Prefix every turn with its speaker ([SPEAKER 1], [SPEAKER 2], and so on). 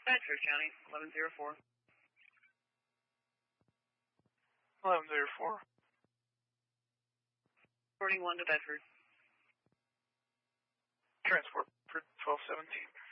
[SPEAKER 1] Bedford County, 1104.
[SPEAKER 2] 1104.
[SPEAKER 1] 41 to Bedford.
[SPEAKER 2] Transport for 1217.